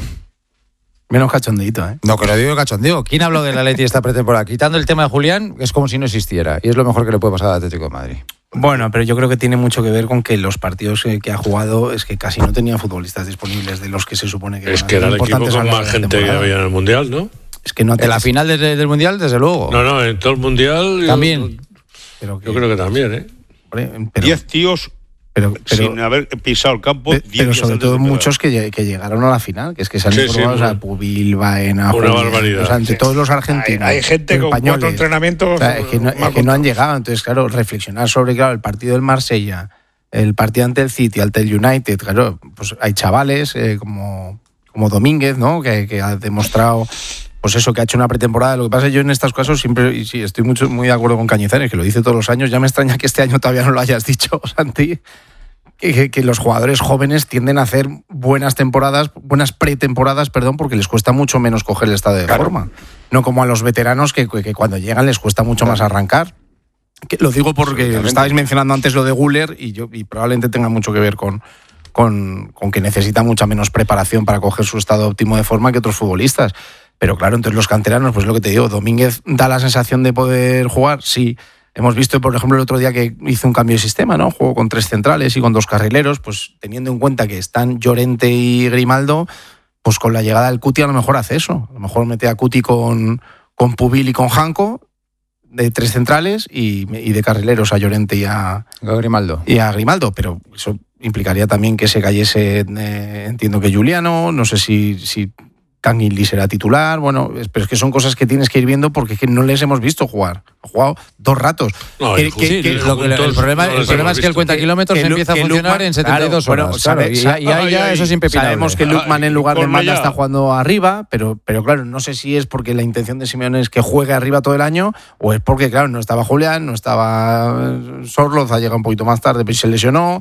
Menos cachondeito, ¿eh? No, que lo digo cachondeo. ¿Quién habló del Atleti esta pretemporada? Quitando el tema de Julián, es como si no existiera. Y es lo mejor que le puede pasar al Atlético de Madrid. Bueno, pero yo creo que tiene mucho que ver con que los partidos que ha jugado es que casi no tenía futbolistas disponibles de los que se supone que es que era el equipo con más gente que había en el Mundial, ¿no? Es que no en la final del, del Mundial, desde luego. No, no, en todo el Mundial también. Yo, pero que, yo creo que también, ¿eh? Pero, Diez tíos pero, pero, sin haber pisado el campo. Pero, pero sobre todo muchos que, que llegaron a la final, que es que se han sí, informado, sí, o sea, Pubil, Baena, una Julián, barbaridad. O sea, entre sí. todos los argentinos. Hay, hay gente con españoles, cuatro entrenamientos. O sea, es que, no, es que no han llegado. Entonces, claro, reflexionar sobre claro, el partido del Marsella, el partido ante el City, ante el United, claro, pues hay chavales eh, como, como Domínguez, ¿no? Que, que ha demostrado. Pues eso, que ha hecho una pretemporada. Lo que pasa es que yo en estos casos siempre, y sí, estoy mucho, muy de acuerdo con Cañizares, que lo dice todos los años. Ya me extraña que este año todavía no lo hayas dicho, Santi. Que, que, que los jugadores jóvenes tienden a hacer buenas temporadas, buenas pretemporadas, perdón, porque les cuesta mucho menos coger el estado de claro. forma. No como a los veteranos que, que cuando llegan les cuesta mucho claro. más arrancar. Que lo digo porque estabais mencionando antes lo de Guller y, yo, y probablemente tenga mucho que ver con, con, con que necesita mucha menos preparación para coger su estado óptimo de forma que otros futbolistas. Pero claro, entonces los canteranos, pues lo que te digo, Domínguez da la sensación de poder jugar, sí. Hemos visto, por ejemplo, el otro día que hizo un cambio de sistema, ¿no? Jugó con tres centrales y con dos carrileros, pues teniendo en cuenta que están Llorente y Grimaldo, pues con la llegada del Cuti a lo mejor hace eso. A lo mejor mete a Cuti con, con Pubil y con Janko, de tres centrales, y, y de carrileros a Llorente y a, a Grimaldo. Y a Grimaldo, pero eso implicaría también que se cayese, eh, entiendo que Juliano, no sé si... si Kangin será titular, bueno, pero es que son cosas que tienes que ir viendo porque es que no les hemos visto jugar. Ha jugado dos ratos. No, que, que, sí, que, lo, juntos, el problema, no el problema es que el cuenta kilómetros que, empieza que a funcionar Lukman, en setenta y dos claro, horas. Bueno, claro, sabe, y, y ahí ya eso es impepinable. Sabemos que Lukman en lugar de Mata está jugando arriba, pero, pero claro, no sé si es porque la intención de Simeone es que juegue arriba todo el año o es porque, claro, no estaba Julián, no estaba Sorloz, ha llegado un poquito más tarde, pero se lesionó.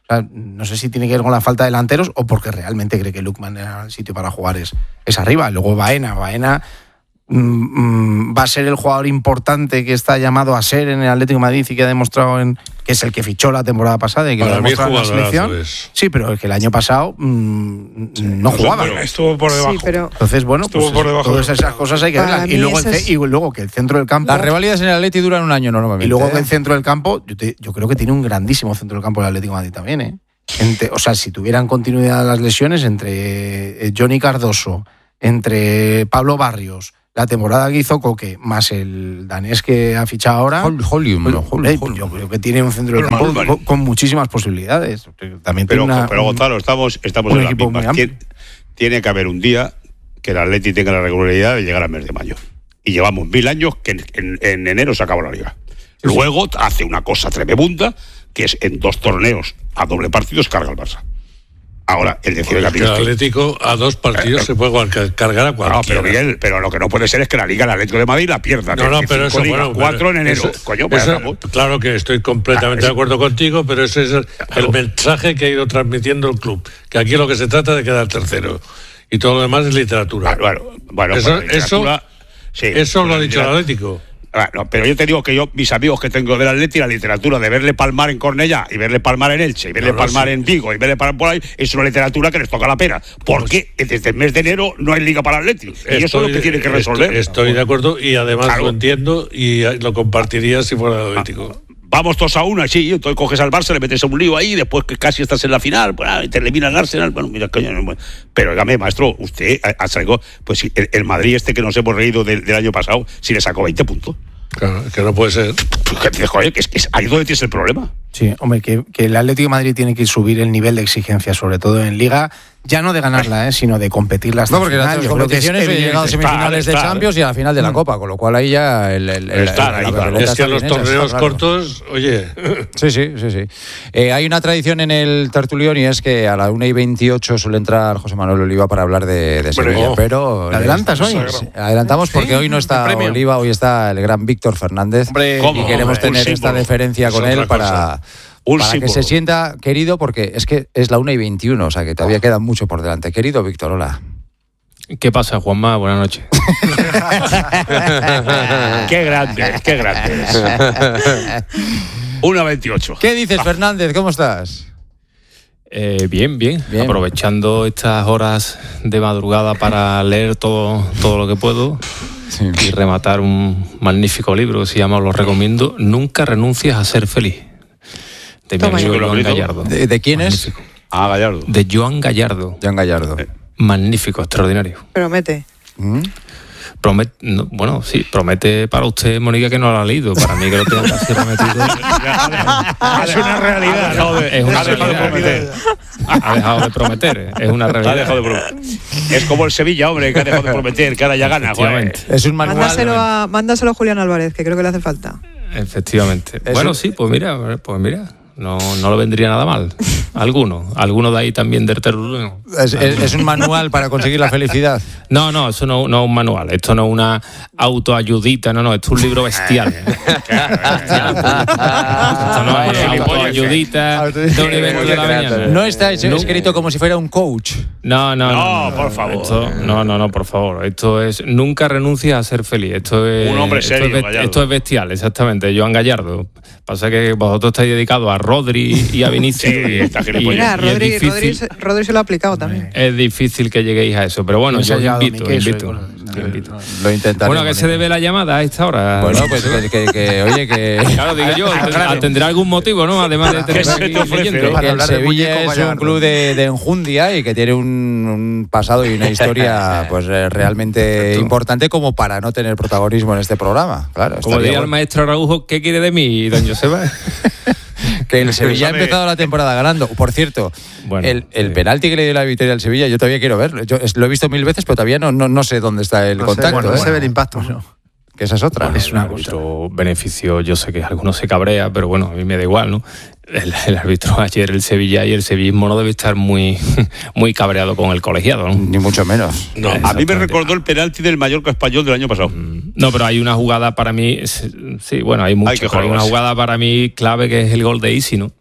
O sea, no sé si tiene que ver con la falta de delanteros o porque realmente cree que Lookman era el sitio para jugar es, es arriba. Luego Baena, Baena mmm, va a ser el jugador importante que está llamado a ser en el Atlético de Madrid y que ha demostrado en, que es el que fichó la temporada pasada y que para lo ha demostrado en la selección. Es. Sí, pero es que el año pasado mmm, sí, no jugaba. Pero estuvo por debajo. Sí, pero Entonces, bueno, estuvo pues por debajo todas esas cosas hay que verlas. Y luego, el, y luego que el centro del campo... Las revalidas en el Atleti duran un año normalmente. Y luego ¿eh? que el centro del campo, yo, te, yo creo que tiene un grandísimo centro del campo el Atlético de Madrid también, ¿eh? Entre, o sea, si tuvieran continuidad las lesiones entre Johnny Cardoso, entre Pablo Barrios, la temporada que hizo Coque, más el danés que ha fichado ahora, Hol, Holium, no, Hol, eh, Hol, yo creo que tiene un centro del campo vale, vale. Con, con muchísimas posibilidades. También pero, tiene una, pero Gonzalo, estamos, estamos en la misma. Tiene, tiene que haber un día que el Atleti tenga la regularidad de llegar al mes de mayo. Y llevamos mil años que en, en, en enero se acaba la liga. Sí, Luego sí. hace una cosa tremebunda, que es en dos torneos a doble partido se carga el Barça. Ahora, el decir el Atlético a dos partidos eh, se puede cargar a cualquiera. No, pero Miguel, pero lo que no puede ser es que la Liga el Atlético de Madrid la pierda. No, no, pero eso, liga, bueno, cuatro en enero. Eso, Coño, eso, claro que estoy completamente ah, de acuerdo contigo, pero ese es el, el mensaje que ha ido transmitiendo el club. Que aquí lo que se trata es de quedar tercero. Y todo lo demás es literatura. Bueno, bueno eso, literatura, eso, sí, eso lo ha dicho el Atlético. Ah, no, pero yo te digo que yo, mis amigos que tengo del Atleti, la literatura de verle palmar en Cornellá y verle palmar en Elche y verle no, no, palmar sí. en Vigo y verle palmar por ahí, es una literatura que les toca la pena. Porque desde el mes de enero no hay liga para el Atleti. Y estoy, eso es lo que tiene que resolver. Estoy, estoy de acuerdo y además claro. lo entiendo y lo compartiría si fuera el Atlético. Ah, vamos todos a una, sí, entonces coges al Barça, le metes a un lío ahí, después que casi estás en la final, pues, te elimina el Arsenal, bueno, mira, coño, no, pero dígame, maestro, usted ha sacado, pues el, el Madrid este que nos hemos reído del, del año pasado, si le sacó veinte puntos. Claro, que no puede ser. Joder, que es, que es ahí donde tienes el problema. Sí, hombre, que, que el Atlético de Madrid tiene que subir el nivel de exigencia, sobre todo en Liga, ya no de ganarla, eh, sino de competirla hasta no, porque el final. las competiciones he llegado a semifinales de Champions y a la final de la Copa, con lo cual ahí ya el, el, el, está, el, ahí, la claro. Es que a los torneos claro. cortos, oye. Sí, sí, sí, sí. Eh, hay una tradición en el tertulión y es que a la una y veintiocho suele entrar José Manuel Oliva para hablar de, de Sevilla, oh, pero... ¿Adelantas hoy? Sí, adelantamos porque ¿sí? hoy no está Oliva, hoy está el gran Víctor Fernández. Hombre, y queremos hombre, tener esta deferencia con él para... Cosa. Un para símbolo. Que se sienta querido, porque es que es la una y veintiuno, o sea que todavía queda mucho por delante. Querido Víctor, hola. ¿Qué pasa, Juanma? Buenas noches. Qué grande, qué grande. una veintiocho. ¿Qué dices, ah. Fernández? ¿Cómo estás? Eh, bien, bien, bien. Aprovechando estas horas de madrugada para leer todo, todo lo que puedo. Sí. Y rematar un magnífico libro que se llama, lo recomiendo, Nunca renuncies a ser feliz. De mi amigo Joan Gallardo. ¿De, ¿De quién es? Magnífico. Ah, Gallardo. De Joan Gallardo. Joan Gallardo. Eh, magnífico, extraordinario. Promete. ¿Mm? Promete, no, bueno, sí, promete para usted, Mónica, que no lo ha leído. Para mí que lo tenga casi remetido. Es una realidad. No, de, es una ha dejado realidad. de prometer. Ha dejado de prometer. Es una realidad. Ha dejado de prometer. Es como el Sevilla, hombre, que ha dejado de prometer, que ahora ya gana. Es un manual. Mándaselo a, mándaselo a Julián Álvarez, que creo que le hace falta. Efectivamente. Es bueno, un... sí, pues mira, pues mira. No, no le vendría nada mal. Alguno. Alguno de ahí también del terreno. ¿Es, es, ¿Es un manual para conseguir la felicidad? No, no, eso no, no es un manual. Esto no es una autoayudita. No, no, esto es un libro bestial. Esto no es autoayudita de un evento de la mañana. No está escrito como si fuera un coach. No, no, no. No, no por favor. Esto, no, no, no, por favor. Esto es nunca renuncies a ser feliz. Esto es, un hombre serio, esto es, Gallardo. Esto es bestial, exactamente. Joan Gallardo. Pasa que vosotros estáis dedicados a Rodri y a Vinicius. Sí, y, está y, Mira, y Rodri, difícil, Rodri, se, Rodri se lo ha aplicado también. Es difícil que lleguéis a eso, pero bueno, yo invito, queso, invito, bueno, invito. Lo intentaré. Bueno, ¿qué se debe la llamada a esta hora? Bueno, pues que, que, que oye, que... Claro, digo yo, claro. Tendrá algún motivo, ¿no? Además de tener aquí leyendo. Que el Sevilla es un club de, de enjundia y que tiene un, un pasado y una historia pues realmente importante como para no tener protagonismo en este programa. Claro. Como diría el maestro Araujo, ¿qué quiere de mí, don Joseba? Que el Sevilla ha empezado la temporada ganando. Por cierto, bueno, el, el sí. penalti que le dio la victoria al Sevilla, yo todavía quiero verlo. Yo lo he visto mil veces, pero todavía no, no, no sé dónde está el no contacto. Sé, bueno, ¿eh? no se ve el impacto, ¿no? Que esa es otra. Bueno, es una cosa. Beneficio, yo sé que algunos se cabrea, pero bueno, a mí me da igual, ¿no? El, el árbitro ayer, el Sevilla y el sevillismo no debe estar muy, muy cabreado con el colegiado, ¿no? Ni mucho menos. No, a mí me recordó el penalti del Mallorca Español del año pasado. No, pero hay una jugada para mí, sí, bueno, hay muchas, hay, pero hay una jugada para mí clave que es el gol de Isi, ¿no?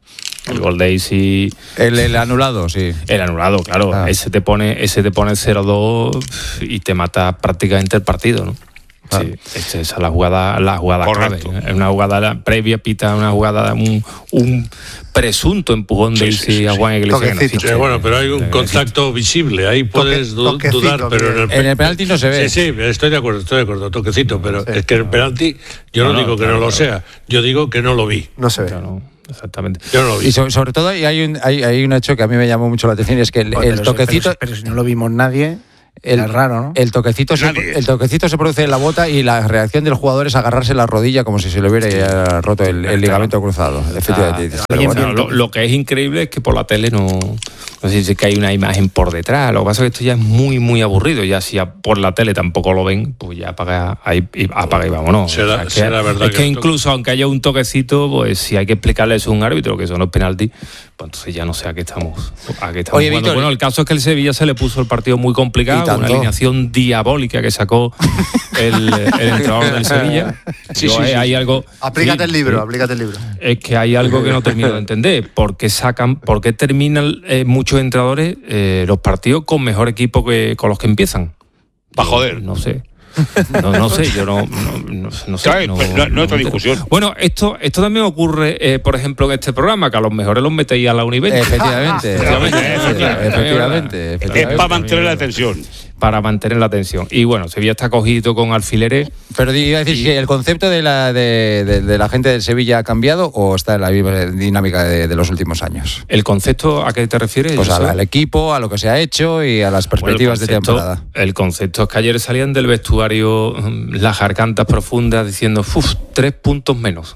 El gol de Isi. El, el anulado, sí. El anulado, claro. Ah. Ese te pone, ese te pone cero dos y te mata prácticamente el partido, ¿no? Ah. Sí, esa es la jugada, la jugada clave. Es una jugada previa, pita una jugada, un, un presunto empujón de Isi sí, sí, a Juan Iglesias. Sí, sí, bueno, pero hay un contacto visible, ahí puedes Toque, dudar, pero en el, en el penalti no se ve. Sí, sí, estoy de acuerdo, estoy de acuerdo, toquecito, pero sí, es que el penalti, yo no, no digo no, que claro, no lo sea, yo digo que no lo vi. No se ve. Claro. Exactamente. Yo no lo vi. Y sobre, sobre todo, y hay, un, hay, hay un hecho que a mí me llamó mucho la atención, y es que el, bueno, el pero toquecito... Si, pero, pero si no lo vimos nadie... El, es raro, ¿no? El toquecito, se, el toquecito se produce en la bota y la reacción del jugador es agarrarse la rodilla como si se le hubiera sí. roto el, el ligamento cruzado. Efectivamente. Ah, pero bueno, lo, lo que es increíble es que por la tele no, no sé si es que hay una imagen por detrás. Lo que pasa es que esto ya es muy, muy aburrido. Ya si por la tele tampoco lo ven, pues ya apaga, ahí, apaga y vámonos. Será, o sea, que, será verdad es que, que incluso aunque haya un toquecito, pues si hay que explicarle eso a un árbitro, que eso no es penalti, pues entonces ya no sé a qué estamos. A qué estamos Oye, Víctor, bueno, el caso es que el Sevilla se le puso el partido muy complicado, una alineación diabólica que sacó el, el entrenador del Sevilla. Sí, Yo, sí, eh, sí, hay sí. algo. Aplícate sí, el libro, sí. aplícate el libro. Es que hay algo que no termino de entender. ¿Por qué sacan, por qué terminan eh, muchos entrenadores eh, los partidos con mejor equipo que con los que empiezan? Para joder. No sé. No, no sé, yo no, no, no, no sé. Claro, no, no, no, no es otra discusión. Bueno, esto, esto también ocurre, eh, por ejemplo, en este programa, que a los mejores los metéis a la Univen. Efectivamente, efectivamente, efectivamente, efectivamente, efectivamente. Es para mantener la tensión. Para mantener la tensión. Y bueno, Sevilla está cogido con alfileres. Pero iba a decir y... que el concepto de la, de, de, de la gente del Sevilla ha cambiado o está en la misma dinámica de, de los últimos años. ¿El concepto a qué te refieres? Pues al, al equipo, a lo que se ha hecho y a las perspectivas bueno, concepto, de temporada. El concepto es que ayer salían del vestuario las gargantas profundas diciendo, uff, tres puntos menos.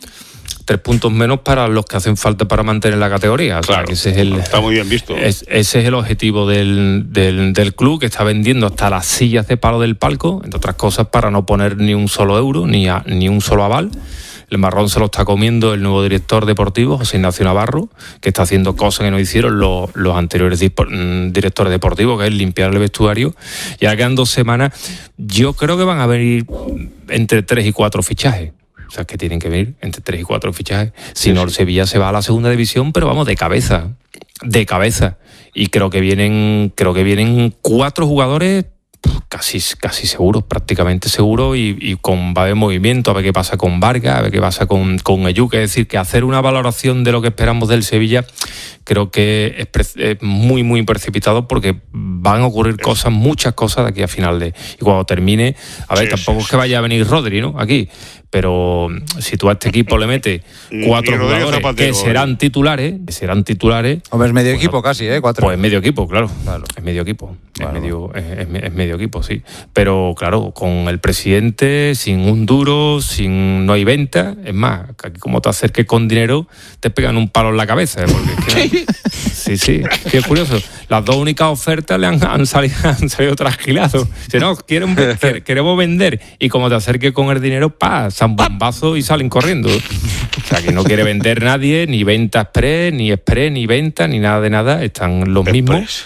Tres puntos menos para los que hacen falta para mantener la categoría. O sea, claro, que ese es el, está muy bien visto. Es, ese es el objetivo del, del, del club, que está vendiendo hasta las sillas de palo del palco, entre otras cosas, para no poner ni un solo euro, ni, a, ni un solo aval. El marrón se lo está comiendo el nuevo director deportivo, José Ignacio Navarro, que está haciendo cosas que no hicieron los, los anteriores directores deportivos, que es limpiar el vestuario. Y ahora quedan dos semanas. Yo creo que van a venir entre tres y cuatro fichajes. O sea, que tienen que venir entre tres y cuatro fichajes. Si no, el Sevilla se va a la segunda división, pero vamos, de cabeza. De cabeza. Y creo que vienen, creo que vienen cuatro jugadores casi, casi seguros, prácticamente seguros, y, y con va a haber movimiento, a ver qué pasa con Vargas, a ver qué pasa con, con Eyú. Es decir, que hacer una valoración de lo que esperamos del Sevilla creo que es, pre, es muy, muy precipitado, porque van a ocurrir cosas, muchas cosas de aquí a final de... Y cuando termine, a ver, sí, tampoco sí, es que vaya a venir Rodri, ¿no? Aquí. Pero si tú a este equipo le metes cuatro jugadores Zapatero, que serán eh. titulares, que serán titulares... Hombre, es medio pues, equipo casi, ¿eh? Cuatro. Pues es medio equipo, claro. claro. Es medio equipo. Claro. Es, medio, es, es, es medio equipo, sí. Pero claro, con el presidente, sin un duro, sin no hay venta. Es más, aquí como te acerques con dinero, te pegan un palo en la cabeza. ¿eh? Porque es que no, sí, sí. Qué curioso. Las dos únicas ofertas le han, han salido, han salido trasquilados. Si no, quieren, queremos vender. Y como te acerques con el dinero, ¡pa! San bombazo y salen corriendo. O sea, que no quiere vender nadie, ni venta express, ni express, ni venta, ni nada de nada. Están los mismos.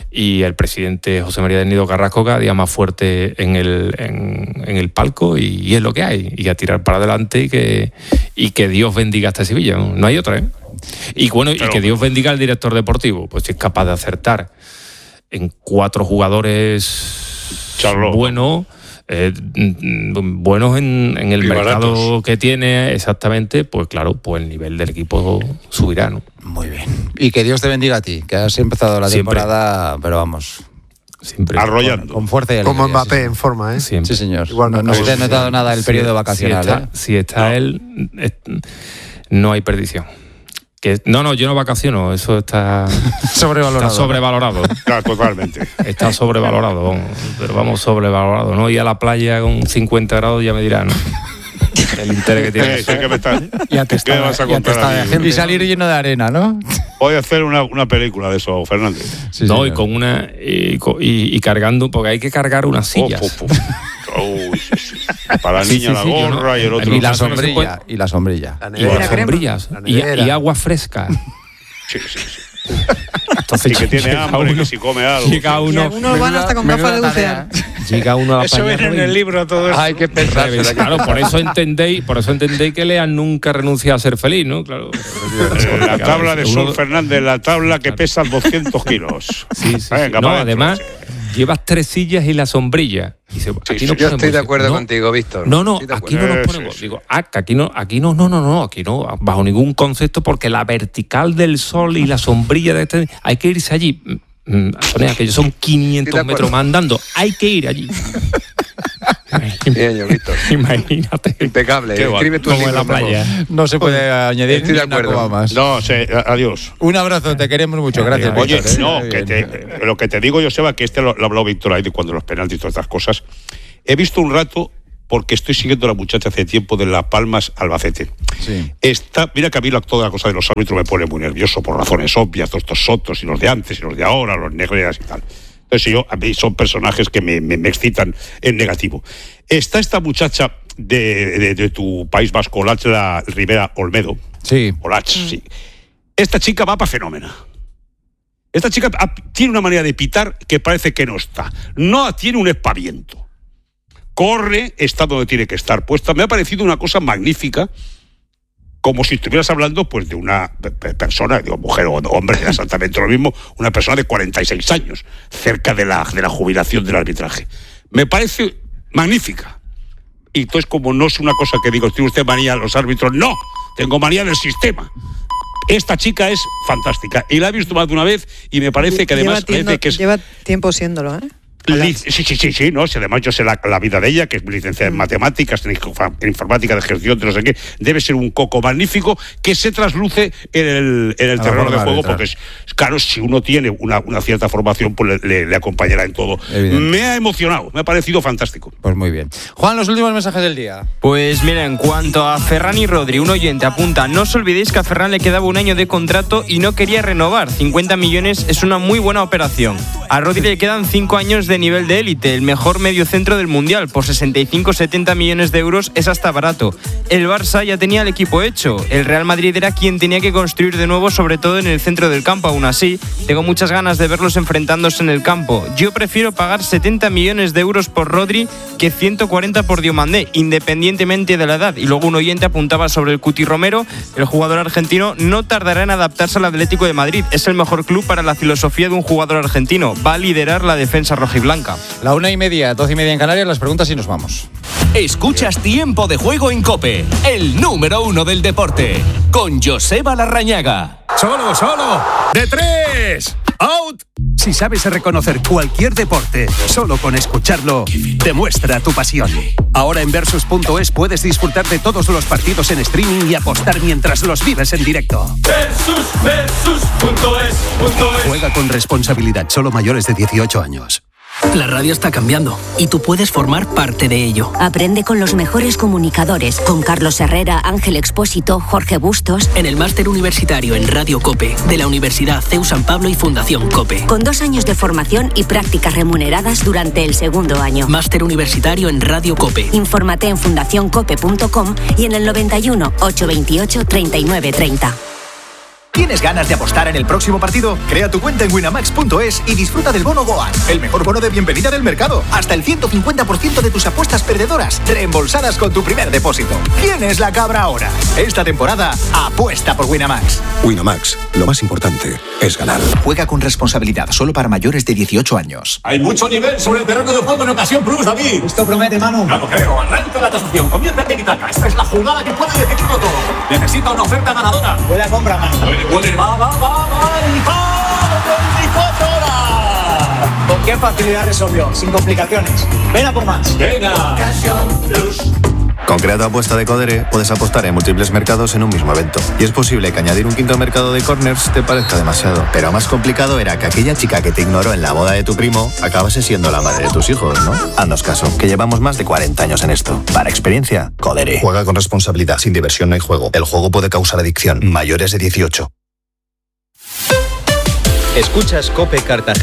Y el presidente José María del Nido Carrasco cada día más fuerte en el, en, en el palco, y, y es lo que hay. Y a tirar para adelante, y que, y que Dios bendiga a este Sevilla. No, no hay otra, ¿eh? Y bueno, Pero, y que Dios bendiga al director deportivo, pues si es capaz de acertar en cuatro jugadores Charlo. buenos, eh, buenos en, en el y mercado baratos. Que tiene, exactamente, pues claro, pues el nivel del equipo subirá, ¿no? Muy bien. Y que Dios te bendiga a ti, que has empezado la Siempre. temporada, pero vamos... Siempre. Arrollando. Con, con fuerza y alegría. Como Mbappé sí, en forma, ¿eh? Siempre. Sí, señor. Igual no, no se ha notado nada el periodo si, vacacional, si está, ¿eh? Si está no. él, es, no hay perdición. Que, no, no, yo no vacaciono, eso está sobrevalorado. Está sobrevalorado. Claro, totalmente. Está sobrevalorado, vamos, pero vamos, sobrevalorado. No ir a la playa con cincuenta grados, ya me dirán, ¿no? El interés que tiene. Sí, sí, que me está, ya te está, ¿qué me vas a contar ya te está a mí? Y salir lleno de arena, ¿no? Voy a hacer una, una película de eso, Fernández. Sí, no, señor. y con una y, y, y cargando, porque hay que cargar unas sillas. Oh, oh, oh. Uy, sí, sí. Para la niña sí, sí, la gorra, ¿no? Y el otro. Y la sombrilla. Y la sombrilla. La y las sombrillas. La y, y agua fresca. Sí, sí, sí. Entonces, y que tiene hambre, uno, que si come algo. Llega uno, y algunos van hasta con gafas de bucear. Llega uno a eso viene en el libro todo eso. Hay que pensar. Claro, por eso entendéis, por eso entendéis que Lean nunca renuncia a ser feliz, ¿no? Claro. La tabla de Sol Fernández, la tabla que pesa doscientos kilos. Sí, sí, Venga, sí. No, además, llevas tres sillas y la sombrilla. Dice, aquí sí, no yo estoy de acuerdo no, contigo, Víctor. No, no, aquí no nos ponemos. Sí, sí. Digo, ah, aquí no, aquí no, no, no, no, aquí no, bajo ningún concepto, porque la vertical del sol y la sombrilla de este, hay que irse allí. Antonia, que son quinientos metros más andando, hay que ir allí. Bien, yo, Víctor. Imagínate. Impecable. Escribe tu como en la playa. No se puede añadir Estoy de acuerdo. Más. No, sí, adiós. Un abrazo, te queremos mucho. Gracias, Oye, Víctor, no, que te, lo que te digo, Joseba, que este lo, lo habló Víctor ahí cuando los penaltis y todas estas cosas. He visto un rato, porque estoy siguiendo a la muchacha hace tiempo de La Palmas Albacete. Sí. Está, mira que a mí la, toda la cosa de los árbitros me pone muy nervioso por razones obvias, todos estos sotos y los de antes y los de ahora, los negreras y tal. Entonces yo, a mí son personajes que me, me, me excitan en negativo. Está esta muchacha de, de, de tu País Vasco, Olach la Rivera Olmedo. Sí. Olach, sí. Esta chica va para fenómena. Esta chica tiene una manera de pitar que parece que no está. No tiene un espaviento. Corre, está donde tiene que estar puesta. Me ha parecido una cosa magnífica, como si estuvieras hablando pues de una persona, digo, mujer o hombre, exactamente lo mismo, una persona de cuarenta y seis años, cerca de la, de la jubilación del arbitraje. Me parece magnífica. Y entonces, como no es una cosa que digo, ¿tiene usted manía a los árbitros? No, tengo manía del sistema. Esta chica es fantástica y la he visto más de una vez y me parece que además... Lleva, tiendo, parece que es, lleva tiempo siéndolo, ¿eh? Sí, sí, sí, sí, no, si además yo sé la, la vida de ella, que es licenciada en matemáticas, en, en informática de gestión, de no sé qué, debe ser un coco magnífico que se trasluce en el, en el terreno de juego, porque es, claro, si uno tiene una, una cierta formación, pues le, le, le acompañará en todo. Evidente. Me ha emocionado, me ha parecido fantástico. Pues muy bien. Juan, los últimos mensajes del día. Pues mira, en cuanto a Ferran y Rodri, un oyente apunta, no os olvidéis que a Ferran le quedaba un año de contrato y no quería renovar. cincuenta millones es una muy buena operación. A Rodri le quedan cinco años de nivel de élite, el mejor mediocentro del mundial, por sesenta y cinco a setenta millones de euros es hasta barato. El Barça ya tenía el equipo hecho, el Real Madrid era quien tenía que construir de nuevo, sobre todo en el centro del campo. Aún así, tengo muchas ganas de verlos enfrentándose en el campo. Yo prefiero pagar setenta millones de euros por Rodri que ciento cuarenta por Diomandé, independientemente de la edad. Y luego un oyente apuntaba sobre el Cuti Romero, el jugador argentino no tardará en adaptarse al Atlético de Madrid, es el mejor club para la filosofía de un jugador argentino, va a liderar la defensa rojiblanca. La una y media, doce y media en Canarias, las preguntas y nos vamos. Escuchas Tiempo de Juego en COPE, el número uno del deporte, con Joseba Larrañaga. Solo, solo, de tres, out. Si sabes reconocer cualquier deporte, solo con escucharlo, demuestra tu pasión. Ahora en Versus punto es puedes disfrutar de todos los partidos en streaming y apostar mientras los vives en directo. Versus, Versus punto es, punto es. Juega con responsabilidad, solo mayores de dieciocho años. La radio está cambiando y tú puedes formar parte de ello. Aprende con los mejores comunicadores, con Carlos Herrera, Ángel Expósito, Jorge Bustos. En el máster universitario en Radio COPE de la Universidad C E U San Pablo y Fundación COPE. Con dos años de formación y prácticas remuneradas durante el segundo año. Máster universitario en Radio COPE. Infórmate en fundación cope punto com y en el noventa y uno, ochocientos veintiocho, treinta y nueve treinta. ¿Tienes ganas de apostar en el próximo partido? Crea tu cuenta en winamax punto es y disfruta del bono Goal, el mejor bono de bienvenida del mercado. Hasta el ciento cincuenta por ciento de tus apuestas perdedoras reembolsadas con tu primer depósito. ¿Quién es la cabra ahora? Esta temporada, apuesta por Winamax. Winamax, lo más importante es ganar. Juega con responsabilidad, solo para mayores de dieciocho años. Hay mucho nivel sobre el terreno de juego en ocasión plus, David. Esto promete, Manu. No lo creo. Arranca la tasación. Comienza Tiki-Taka. Esta es la jugada que puede decidirlo todo. Necesita una oferta ganadora. Buena compra, Manu. Puede, va, va, va, va, y va, veinticuatro horas. ¿Con qué facilidad resolvió? Sin complicaciones. Ven a por más. Venga. Con Creato Apuesta de Codere puedes apostar en múltiples mercados en un mismo evento. Y es posible que añadir un quinto mercado de corners te parezca demasiado. Pero más complicado era que aquella chica que te ignoró en la boda de tu primo acabase siendo la madre de tus hijos, ¿no? Haznos caso, que llevamos más de cuarenta años en esto. Para experiencia, Codere. Juega con responsabilidad, sin diversión no hay juego. El juego puede causar adicción. Mayores de dieciocho. Escuchas COPE Cartagena.